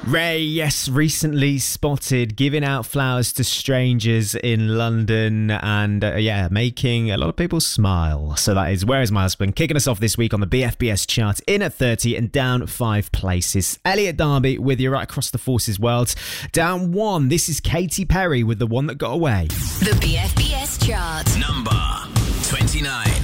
Ray, yes, recently spotted giving out flowers to strangers in London and, making a lot of people smile. So that is Where Is My Husband, kicking us off this week on the BFBS chart, in at 30 and down 5 places. Elliot Darby with you right across the Forces world. Down 1, this is Katy Perry with The One That Got Away. The BFBS chart. Number 29.